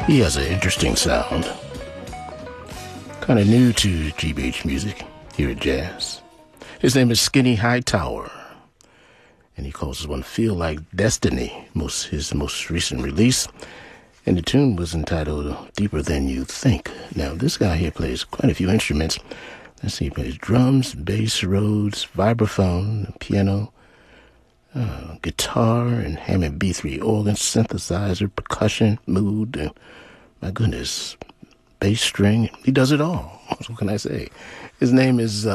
He has an interesting sound. Kind of new to GBH music here at Jazz. His name is Skinny Hightower, and he calls this one Feel Like Destiny, his most recent release. And the tune was entitled Deeper Than You Think. Now, this guy here plays quite a few instruments. Let's see, he plays drums, bass, Rhodes, vibraphone, piano, guitar, and Hammond B3 organ, synthesizer, percussion, mood, and my goodness, bass string. He does it all. What can I say? His name is,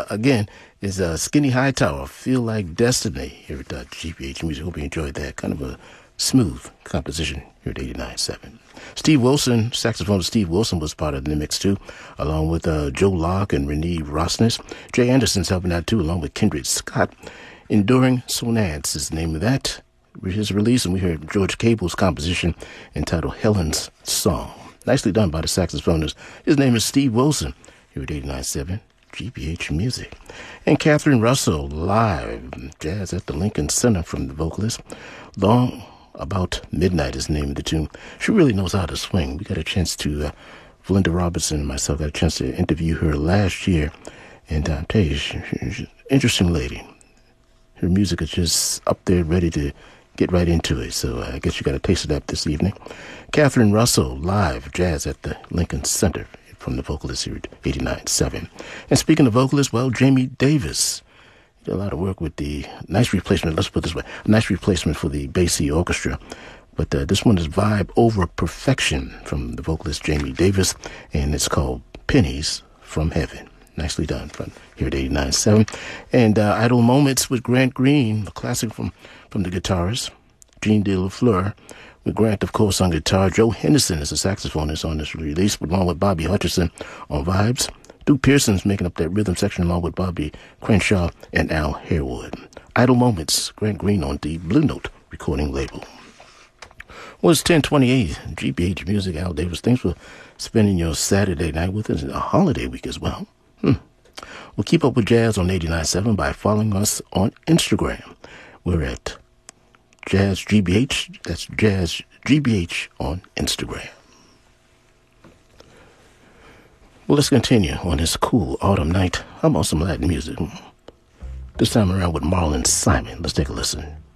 Skinny Hightower, Feel Like Destiny, here at GBH Music. Hope you enjoyed that. Kind of a smooth composition here at 89.7. Steve Wilson, saxophonist Steve Wilson was part of the mix too, along with Joe Locke and Renee Rosnes. Jay Anderson's helping out too, along with Kendrick Scott. Enduring Sonance is the name of that. His release, and we heard George Cable's composition entitled Helen's Song. Nicely done by the saxophonist. His name is Steve Wilson, here at 89.7 GBH Music. And Catherine Russell, live, Jazz at the Lincoln Center from the vocalist. Long About Midnight is the name of the tune. She really knows how to swing. We got a chance to, Valinda Robertson and myself got a chance to interview her last year. And I'll tell you, she's an interesting lady. Her music is just up there ready to get right into it. So I guess you got a taste of that this evening. Catherine Russell, live, Jazz at the Lincoln Center from the vocalist here at 89.7. And speaking of vocalists, well, Jamie Davis did a lot of work with the nice replacement, let's put it this way, a nice replacement for the Basie Orchestra. But this one is Vibe Over Perfection from the vocalist Jamie Davis, and it's called Pennies from Heaven. Nicely done from here at 89.7. And Idle Moments with Grant Green, a classic from the guitarist, Gene De La Fleur, with Grant, of course, on guitar. Joe Henderson is a saxophonist on this release, along with Bobby Hutcherson on vibes. Duke Pearson's making up that rhythm section along with Bobby Crenshaw and Al Harewood. Idle Moments, Grant Green on the Blue Note recording label. Well, it's 10:28, GBH Music, Al Davis. Thanks for spending your Saturday night with us, a holiday week as well. Well, keep up with Jazz on 89.7 by following us on Instagram. We're at Jazz GBH. That's Jazz GBH on Instagram. Well, let's continue on this cool autumn night. How about some Latin music? This time around with Marlon Simon. Let's take a listen.